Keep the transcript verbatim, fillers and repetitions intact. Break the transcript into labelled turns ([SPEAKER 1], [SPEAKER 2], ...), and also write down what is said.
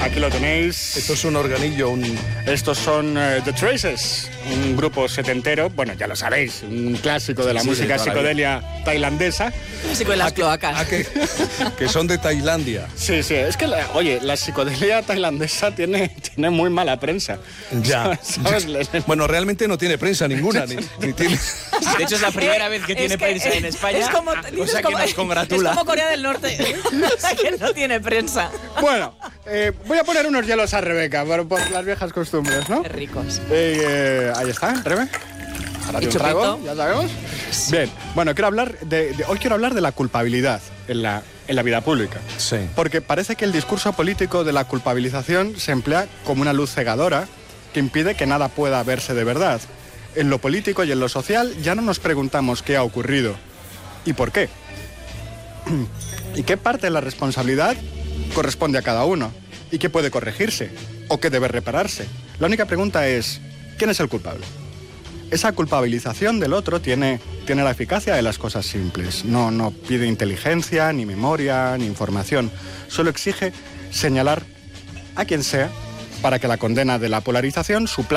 [SPEAKER 1] Aquí lo tenéis.
[SPEAKER 2] Esto es un organillo, un...
[SPEAKER 1] Estos son uh, The Traces, un grupo setentero, bueno, ya lo sabéis, un clásico de la
[SPEAKER 2] Sí,
[SPEAKER 1] música
[SPEAKER 2] sí, de
[SPEAKER 1] psicodelia tailandesa.
[SPEAKER 3] Clásico de las cloacas.
[SPEAKER 2] Ah, que, que son de Tailandia.
[SPEAKER 1] Sí, sí, es que, la, oye, la psicodelia tailandesa tiene, tiene muy mala prensa.
[SPEAKER 2] Ya.
[SPEAKER 1] ¿Sabes?
[SPEAKER 2] Bueno, realmente no tiene prensa ninguna, ni, ni tiene...
[SPEAKER 4] De hecho, es la primera vez que
[SPEAKER 3] Es
[SPEAKER 4] tiene
[SPEAKER 3] que
[SPEAKER 4] prensa en España.
[SPEAKER 3] Es como,
[SPEAKER 4] o sea que
[SPEAKER 3] como,
[SPEAKER 4] nos congratula.
[SPEAKER 3] Es como Corea del Norte, que no tiene prensa.
[SPEAKER 1] Bueno, eh, voy a poner unos hielos a Rebeca por, por las viejas costumbres, ¿no?
[SPEAKER 3] Qué ricos.
[SPEAKER 1] Eh, eh, ahí está, Rebe. Ahora de un
[SPEAKER 3] chupito.
[SPEAKER 1] trago, ya sabemos. Bien, bueno, quiero hablar de, de- hoy quiero hablar de la culpabilidad en la, en la vida pública.
[SPEAKER 2] Sí.
[SPEAKER 1] Porque parece que el discurso político de la culpabilización se emplea como una luz cegadora que impide que nada pueda verse de verdad. En lo político y en lo social ya no nos preguntamos qué ha ocurrido y por qué. ¿Y qué parte de la responsabilidad corresponde a cada uno? ¿Y qué puede corregirse? ¿O qué debe repararse? La única pregunta es, ¿quién es el culpable? Esa culpabilización del otro tiene, tiene la eficacia de las cosas simples. No, no pide inteligencia, ni memoria, ni información. Solo exige señalar a quien sea para que la condena de la polarización supla